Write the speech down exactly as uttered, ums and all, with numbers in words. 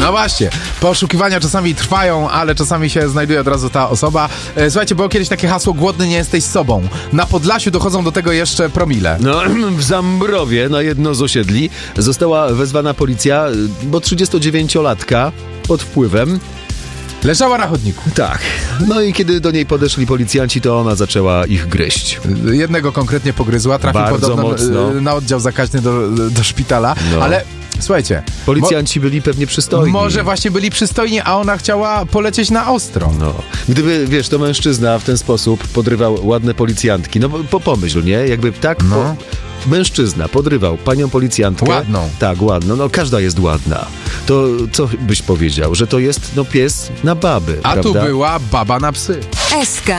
No właśnie, poszukiwania czasami trwają, ale czasami się znajduje od razu ta osoba. E, słuchajcie, było kiedyś takie hasło: głodny nie jesteś sobą. Na Podlasiu dochodzą do tego jeszcze promile. No, w Zambrowie na jedno z osiedli została wezwana policja, bo trzydziestodziewięciolatka pod wpływem. Leżała na chodniku. Tak. No i kiedy do niej podeszli policjanci, to ona zaczęła ich gryźć. Jednego konkretnie pogryzła, trafił Bardzo podobno mocno. na oddział zakaźny do, do szpitala, No. ale słuchajcie, Policjanci byli pewnie przystojni. może właśnie byli przystojni, a ona chciała polecieć na ostro. No. Gdyby, wiesz, to mężczyzna w ten sposób podrywał ładne policjantki, no po, pomyśl, nie? Jakby tak No. po, mężczyzna podrywał panią policjantkę. Ładną. Tak, ładną. No każda jest ładna. To co byś powiedział? Że to jest, no, pies na baby, A prawda? tu była baba na psy. S K.